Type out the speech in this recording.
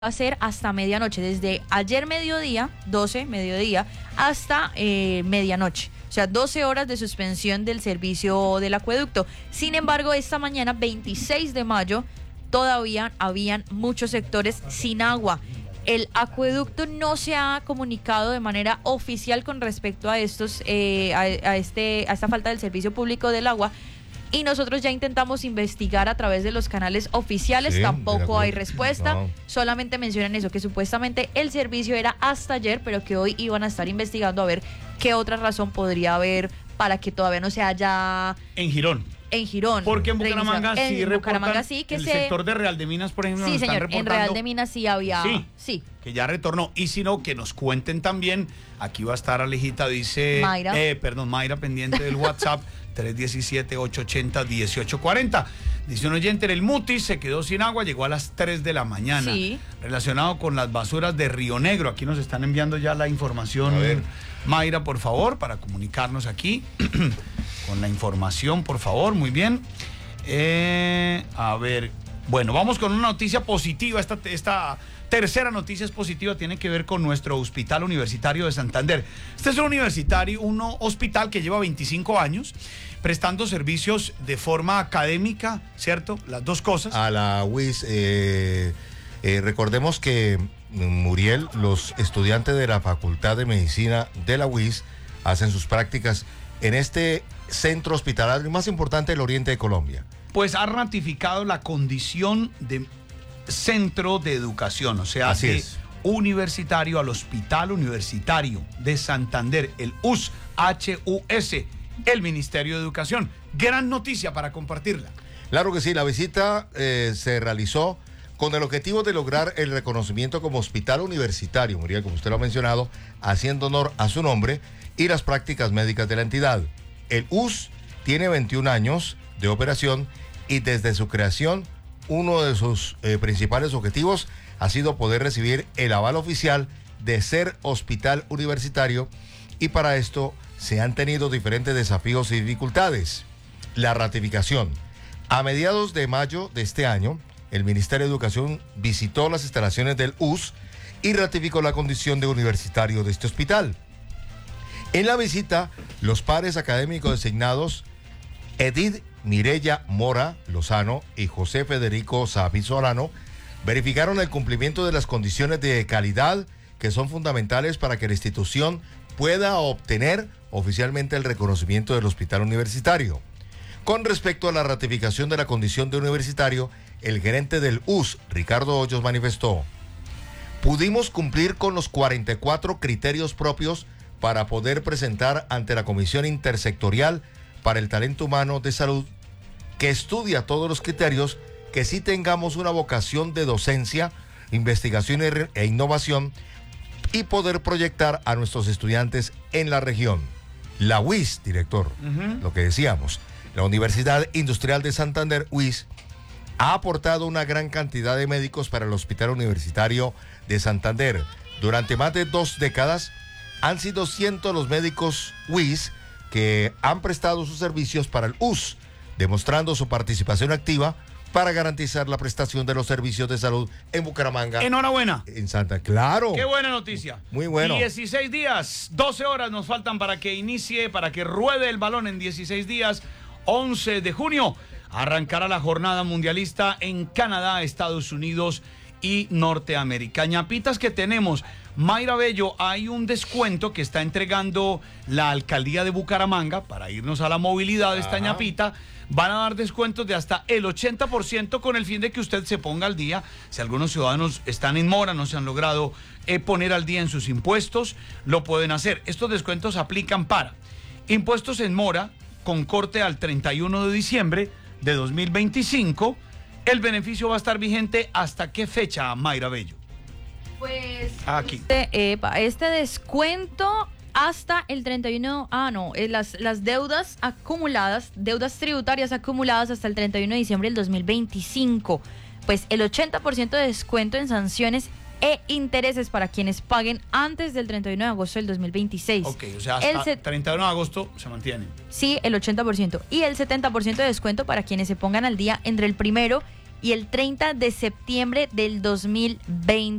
va a ser hasta medianoche, desde ayer mediodía, 12 mediodía, hasta medianoche. O sea, 12 horas de suspensión del servicio del acueducto. Sin embargo, esta mañana, 26 de mayo, todavía habían muchos sectores sin agua. El acueducto no se ha comunicado de manera oficial con respecto a estos, a esta falta del servicio público del agua. Y nosotros ya intentamos investigar a través de los canales oficiales, sí, tampoco hay respuesta, no. Solamente mencionan eso, que supuestamente el servicio era hasta ayer, pero que hoy iban a estar investigando a ver qué otra razón podría haber para que todavía no se haya... En Girón. En Girón. Porque en Bucaramanga sí reportan, Bucaramanga sí que el sector de Real de Minas, por ejemplo, sí, nos señor, están reportando. En Real de Minas sí había... Sí, que ya retornó. Y si no, que nos cuenten también. Aquí va a estar Alejita, dice... Mayra, pendiente del WhatsApp, 317-880-1840. Dice un oyente, el Mutis se quedó sin agua, llegó a las 3 de la mañana. Sí. Relacionado con las basuras de Río Negro. Aquí nos están enviando ya la información. A ver, Mayra, por favor, para comunicarnos aquí con la información, por favor. Muy bien. A ver, bueno, vamos con una noticia positiva. Esta tercera noticia es positiva, tiene que ver con nuestro Hospital Universitario de Santander. Este es un hospital que lleva 25 años prestando servicios de forma académica, ¿cierto? Las dos cosas. A la UIS, recordemos que, Muriel, los estudiantes de la Facultad de Medicina de la UIS hacen sus prácticas en este centro hospitalario más importante del oriente de Colombia. Pues ha ratificado la condición de centro de educación, o sea, así es, universitario al Hospital Universitario de Santander, el HUS, el Ministerio de Educación. Gran noticia para compartirla. Claro que sí, la visita se realizó con el objetivo de lograr el reconocimiento como hospital universitario, Muriel, como usted lo ha mencionado, haciendo honor a su nombre y las prácticas médicas de la entidad. El HUS tiene 21 años de operación y desde su creación uno de sus principales objetivos ha sido poder recibir el aval oficial de ser hospital universitario, y para esto se han tenido diferentes desafíos y dificultades. La ratificación. A mediados de mayo de este año, el Ministerio de Educación visitó las instalaciones del HUS y ratificó la condición de universitario de este hospital. En la visita, los pares académicos designados Edith Mireya Mora Lozano y José Federico Sabi Solano verificaron el cumplimiento de las condiciones de calidad que son fundamentales para que la institución pueda obtener oficialmente el reconocimiento del hospital universitario. Con respecto a la ratificación de la condición de universitario, el gerente del HUS, Ricardo Hoyos, manifestó: pudimos cumplir con los 44 criterios propios para poder presentar ante la Comisión Intersectorial para el Talento Humano de Salud, que estudia todos los criterios, que sí tengamos una vocación de docencia, investigación e innovación y poder proyectar a nuestros estudiantes en la región. La UIS, director, lo que decíamos, la Universidad Industrial de Santander, UIS, ha aportado una gran cantidad de médicos para el Hospital Universitario de Santander. Durante más de 2 décadas han sido cientos los médicos UIS que han prestado sus servicios para el HUS, demostrando su participación activa para garantizar la prestación de los servicios de salud en Bucaramanga. Enhorabuena. En Santa, claro. Qué buena noticia. Muy bueno. 16 días, 12 horas nos faltan para que inicie, para que ruede el balón en 16 días. 11 de junio arrancará la jornada mundialista en Canadá, Estados Unidos y Norteamérica. Ñapitas que tenemos. Mayra Bello, hay un descuento que está entregando la alcaldía de Bucaramanga para irnos a la movilidad de esta ñapita. Van a dar descuentos de hasta el 80% con el fin de que usted se ponga al día. Si algunos ciudadanos están en mora, no se han logrado poner al día en sus impuestos, lo pueden hacer. Estos descuentos aplican para impuestos en mora con corte al 31 de diciembre de 2025. El beneficio va a estar vigente ¿hasta qué fecha, Mayra Bello? Pues aquí. Este descuento hasta el 31, las deudas acumuladas, deudas tributarias acumuladas hasta el 31 de diciembre del 2025. Pues el 80% de descuento en sanciones e intereses para quienes paguen antes del 31 de agosto del 2026. Ok, o sea, hasta el 31 de agosto se mantiene. Sí, el 80%. Y el 70% de descuento para quienes se pongan al día entre el 1 y el 30 de septiembre del 2020.